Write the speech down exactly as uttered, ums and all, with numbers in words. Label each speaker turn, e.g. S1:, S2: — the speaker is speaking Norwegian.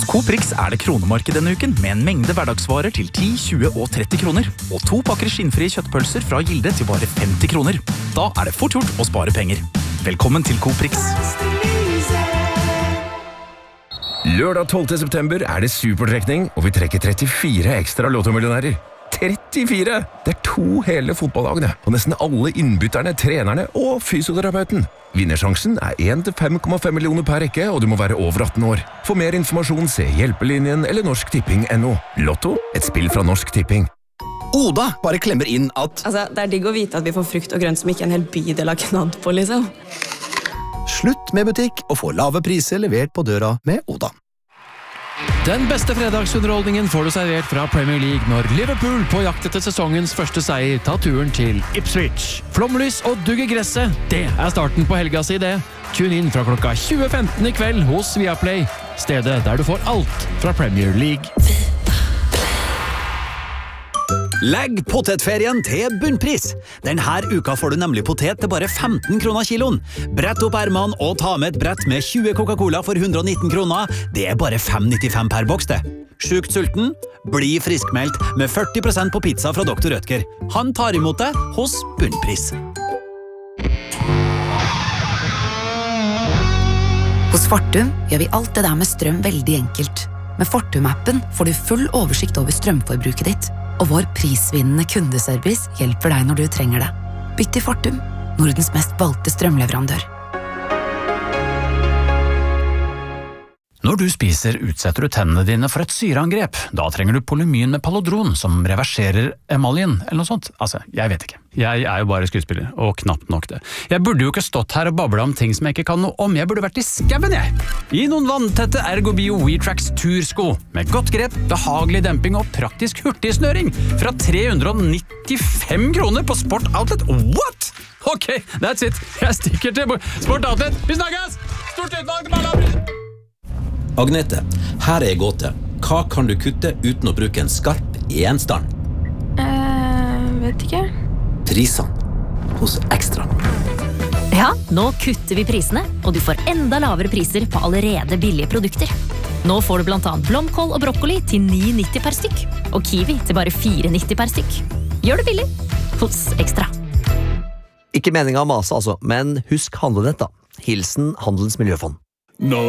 S1: Coop Rix er det kronemarked denne uken, med en mengde hverdagsvarer til ti, tjue og tretti kroner. Og to pakker skinnfrie kjøttpølser fra Gilde til bare femti kroner. Da er det fort gjort å spare penger. Velkommen til Coop Rix.
S2: Lørdag tolvte september er det supertrekning, og vi trekker trettifire ekstra lottomillionærer. trettifire! Det er to hele fotballagene, og nesten alle innbytterne, trenerne og fysioterapeuten. Vinnersjansen er en til fem komma fem millioner per rekke, og du må være over atten år. For mer informasjon, se Hjelpelinjen eller norsk tipping punktum no. Lotto, et spill fra Norsk Tipping.
S3: Oda bare klemmer inn at
S4: Altså, det er digg å vite at vi får frukt og grønt som ikke en hel bydel har knadd på, liksom.
S3: slutt med butikk og få lave priser levert på døra med Oda.
S5: Den beste fredagsunderholdningen får du servert fra Premier League når Liverpool på jakt etter sesongens første seier tar turen til Ipswich. Flomlys og dugg i gresset, det er starten på helga si det. Tune inn fra klokka tjue femten i kveld hos Viaplay, stedet der du får alt fra Premier League.
S6: Legg potetferien til bunnpris. Denne uka får du nemlig potet til bare femten kroner kiloen. Brett opp ermene og ta med et brett med tjue Coca-Cola for hundre og nitten kroner. Det er bare fem nittifem per boks det. Sjukt sulten? Bli friskmeldt med førti prosent på pizza fra doktor Rødtger. Han tar imot det hos bunnpris.
S7: Hos Fortum gjør vi alt det der med strøm veldig enkelt. Med Fortum-appen får du full oversikt over strømforbruket ditt, og vår prisvinnende kundeservice hjelper deg når du trenger det. Bytt til Fortum, Nordens mest valgte strømleverandør.
S5: Når du spiser, utsetter du tennene dine for et syreangrep. Da trenger du Polymyn med Palodron, som reverserer emaljen, eller noe sånt. Altså, jeg vet ikke. Jeg er jo bare skuespiller, og knapt nok det. Jeg burde jo ikke stått her og babla om ting som jeg ikke kan noe om. Jeg burde vært i skauen, jeg! I noen vanntette Ergobio WeTrax tursko, med godt grep, behagelig demping og praktisk hurtigsnøring, fra tre hundre og nittifem kroner på Sport Outlet. What?! Ok, that's it. Jeg stikker til Sport Outlet. Vi snakkes! Stort utvalg til bare
S8: Agnete, her er gåte. Hva kan du kutte uten å bruke en skarp gjenstand?
S4: Eh, vet ikke.
S8: Prisene hos Ekstra.
S9: Ja, nå kutter vi prisene, og du får enda lavere priser på allerede billige produkter. Nå får du blant annet blomkål og brokkoli til ni nitti per stykk, og kiwi til bare fire nitti per stykk. Gjør det billig hos Ekstra.
S10: Ikke meningen å mase altså, men husk handlenett da. Hilsen Handels Miljøfond.
S11: Nå